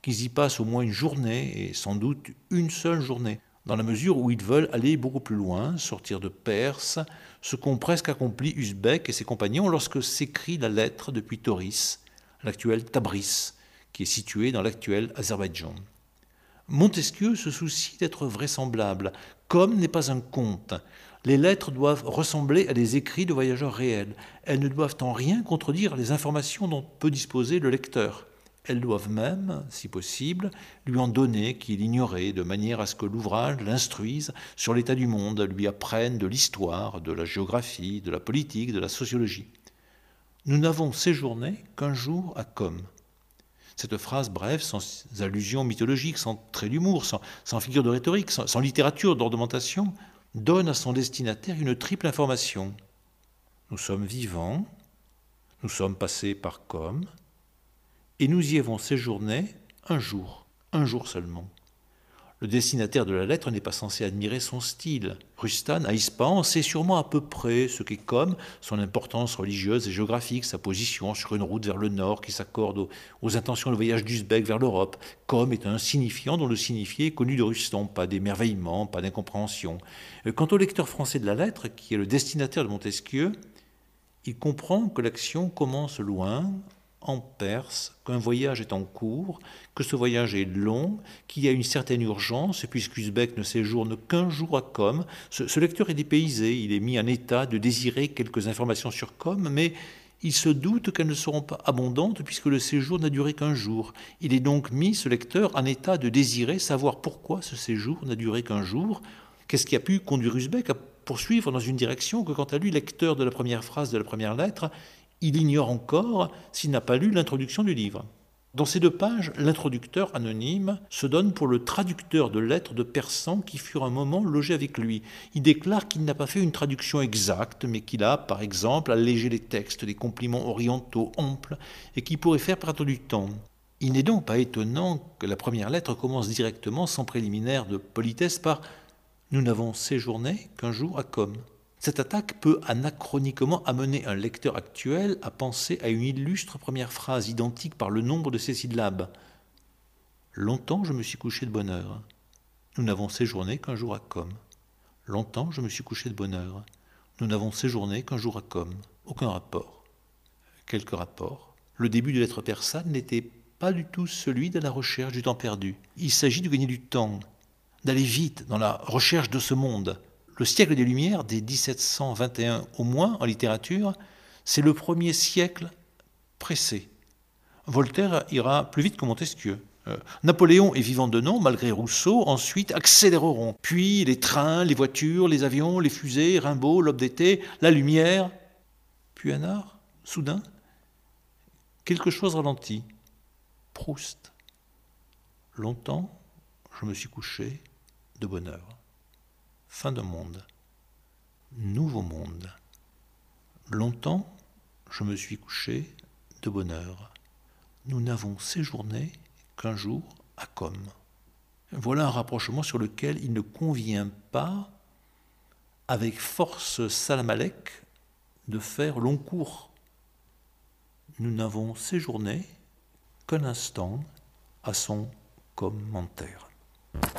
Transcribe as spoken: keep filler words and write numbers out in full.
qu'ils y passent au moins une journée, et sans doute une seule journée, dans la mesure où ils veulent aller beaucoup plus loin, sortir de Perse, ce qu'ont presque accompli Usbek et ses compagnons lorsque s'écrit la lettre depuis Tauris, l'actuel Tabriz, qui est situé dans l'actuel Azerbaïdjan. Montesquieu se soucie d'être vraisemblable, comme n'est pas un conte. Les lettres doivent ressembler à des écrits de voyageurs réels. Elles ne doivent en rien contredire les informations dont peut disposer le lecteur. Elles doivent même, si possible, lui en donner qu'il ignorait, de manière à ce que l'ouvrage l'instruise sur l'état du monde, lui apprenne de l'histoire, de la géographie, de la politique, de la sociologie. Nous n'avons séjourné qu'un jour à Com. Cette phrase brève, sans allusion mythologique, sans trait d'humour, sans, sans figure de rhétorique, sans, sans littérature d'ornementation, donne à son destinataire une triple information. Nous sommes vivants, nous sommes passés par Com, et nous y avons séjourné un jour, un jour seulement. Le destinataire de la lettre n'est pas censé admirer son style. Rustan, à Ispahan, sait sûrement à peu près ce qu'est Com, son importance religieuse et géographique, sa position sur une route vers le nord qui s'accorde aux, aux intentions de voyage d'Uzbek vers l'Europe. Com est un signifiant dont le signifié est connu de Rustan, pas d'émerveillement, pas d'incompréhension. Quant au lecteur français de la lettre, qui est le destinataire de Montesquieu, il comprend que l'action commence loin, en Perse, qu'un voyage est en cours, que ce voyage est long, qu'il y a une certaine urgence, puisqu'Uzbek ne séjourne qu'un jour à Com. Ce, ce lecteur est dépaysé, il est mis en état de désirer quelques informations sur Com, mais il se doute qu'elles ne seront pas abondantes puisque le séjour n'a duré qu'un jour. Il est donc mis, ce lecteur, en état de désirer savoir pourquoi ce séjour n'a duré qu'un jour. Qu'est-ce qui a pu conduire Uzbek à poursuivre dans une direction que, quant à lui, lecteur de la première phrase de la première lettre, il ignore encore s'il n'a pas lu l'introduction du livre. Dans ces deux pages, l'introducteur anonyme se donne pour le traducteur de lettres de persans qui furent un moment logés avec lui. Il déclare qu'il n'a pas fait une traduction exacte, mais qu'il a, par exemple, allégé les textes des compliments orientaux amples et qui pourrait faire perdre du temps. Il n'est donc pas étonnant que la première lettre commence directement, sans préliminaire de politesse, par « Nous n'avons séjourné qu'un jour à Com ». Cette attaque peut anachroniquement amener un lecteur actuel à penser à une illustre première phrase identique par le nombre de ses syllabes. Longtemps je me suis couché de bonne heure. Nous n'avons séjourné qu'un jour à Com. Longtemps je me suis couché de bonne heure. Nous n'avons séjourné qu'un jour à Com. Aucun rapport. Quelques rapports. Le début de lettre persane n'était pas du tout celui de la recherche du temps perdu. Il s'agit de gagner du temps, d'aller vite dans la recherche de ce monde. Le siècle des Lumières, dès dix-sept cent vingt et un au moins en littérature, c'est le premier siècle pressé. Voltaire ira plus vite que Montesquieu. Euh, Napoléon et vivant de nom, malgré Rousseau, ensuite accéléreront. Puis les trains, les voitures, les avions, les fusées, Rimbaud, l'aube d'été, la lumière. Puis un art, soudain, quelque chose ralentit. Proust. Longtemps, je me suis couché de bonne heure. Fin de monde. Nouveau monde. Longtemps, je me suis couché de bonne heure. Nous n'avons séjourné qu'un jour à Com. Voilà un rapprochement sur lequel il ne convient pas, avec force Salamalek, de faire long cours. Nous n'avons séjourné qu'un instant à son commentaire.